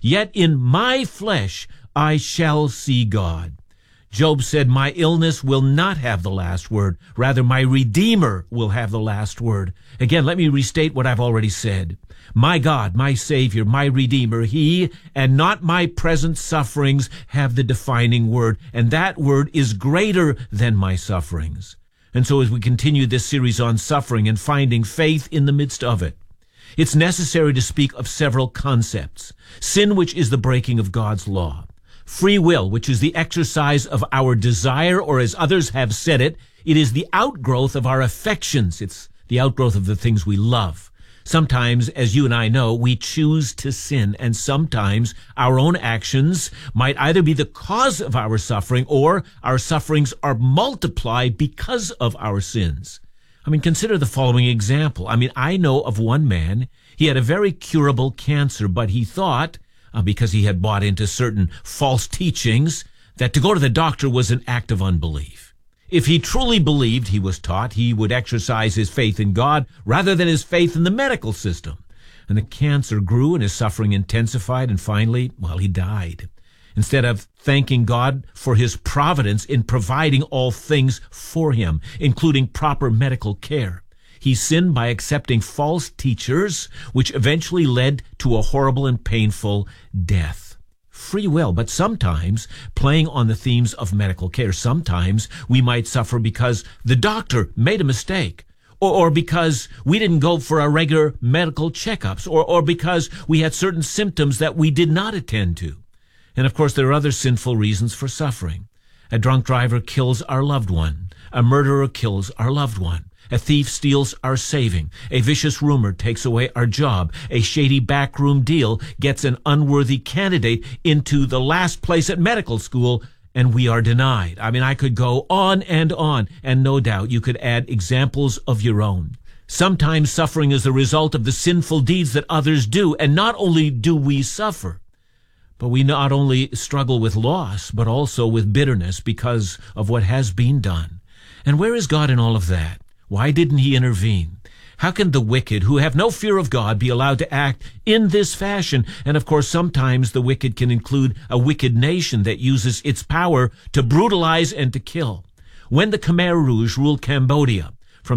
Yet in my flesh I shall see God. Job said, my illness will not have the last word. Rather, my Redeemer will have the last word. Again, let me restate what I've already said. My God, my Savior, my Redeemer, He and not my present sufferings have the defining word, and that word is greater than my sufferings. And so as we continue this series on suffering and finding faith in the midst of it, it's necessary to speak of several concepts. Sin, which is the breaking of God's law. Free will, which is the exercise of our desire, or as others have said it, it is the outgrowth of our affections. It's the outgrowth of the things we love. Sometimes, as you and I know, we choose to sin, and sometimes our own actions might either be the cause of our suffering or our sufferings are multiplied because of our sins. Consider the following example. I know of one man, he had a very curable cancer, but he thought, because he had bought into certain false teachings, that to go to the doctor was an act of unbelief. If he truly believed, he was taught, he would exercise his faith in God rather than his faith in the medical system. And the cancer grew and his suffering intensified, and finally, he died. Instead of thanking God for his providence in providing all things for him, including proper medical care, he sinned by accepting false teachers, which eventually led to a horrible and painful death. Free will, but sometimes, playing on the themes of medical care, sometimes we might suffer because the doctor made a mistake, or because we didn't go for our regular medical checkups, or because we had certain symptoms that we did not attend to. And of course, there are other sinful reasons for suffering. A drunk driver kills our loved one. A murderer kills our loved one. A thief steals our saving. A vicious rumor takes away our job. A shady backroom deal gets an unworthy candidate into the last place at medical school, and we are denied. I could go on, and no doubt you could add examples of your own. Sometimes suffering is the result of the sinful deeds that others do, and not only do we suffer, but we not only struggle with loss, but also with bitterness because of what has been done. And where is God in all of that? Why didn't he intervene? How can the wicked, who have no fear of God, be allowed to act in this fashion? And of course, sometimes the wicked can include a wicked nation that uses its power to brutalize and to kill. When the Khmer Rouge ruled Cambodia from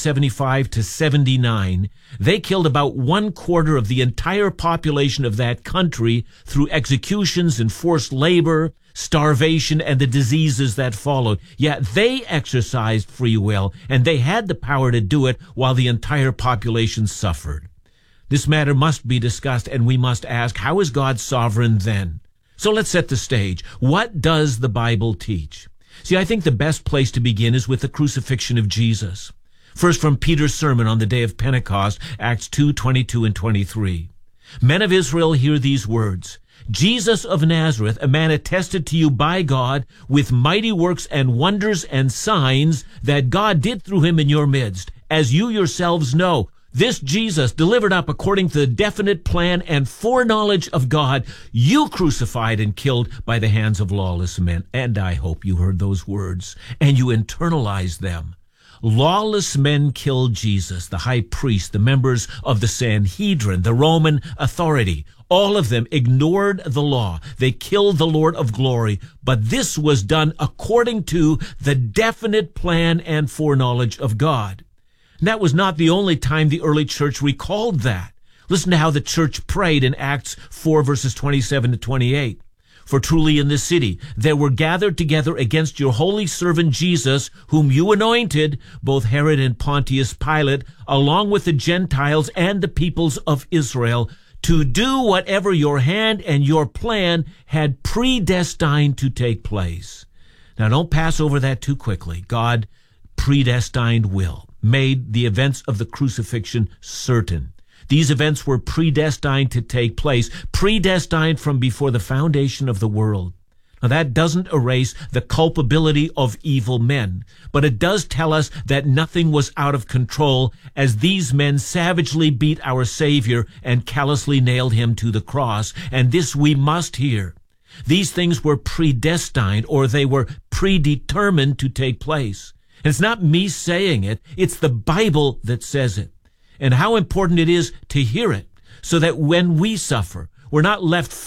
1975 to 79, they killed about 1/4 of the entire population of that country through executions and forced labor, starvation, and the diseases that followed. Yet they exercised free will, and they had the power to do it while the entire population suffered. This matter must be discussed, and we must ask, how is God sovereign then? So let's set the stage. What does the Bible teach? See, I think the best place to begin is with the crucifixion of Jesus. First, from Peter's sermon on the day of Pentecost, Acts 2:22 and 23. Men of Israel, hear these words. Jesus of Nazareth, a man attested to you by God with mighty works and wonders and signs that God did through him in your midst, as you yourselves know. This Jesus, delivered up according to the definite plan and foreknowledge of God, you crucified and killed by the hands of lawless men. And I hope you heard those words and you internalized them. Lawless men killed Jesus, the high priest, the members of the Sanhedrin, the Roman authority. All of them ignored the law. They killed the Lord of glory. But this was done according to the definite plan and foreknowledge of God. And that was not the only time the early church recalled that. Listen to how the church prayed in Acts 4, verses 27 to 28. For truly in this city there were gathered together against your holy servant Jesus, whom you anointed, both Herod and Pontius Pilate, along with the Gentiles and the peoples of Israel, to do whatever your hand and your plan had predestined to take place. Now don't pass over that too quickly. God predestined will, made the events of the crucifixion certain. These events were predestined to take place, predestined from before the foundation of the world. Now that doesn't erase the culpability of evil men, but it does tell us that nothing was out of control as these men savagely beat our Savior and callously nailed him to the cross. And this we must hear. These things were predestined, or they were predetermined to take place. And it's not me saying it, it's the Bible that says it. And how important it is to hear it, so that when we suffer, we're not left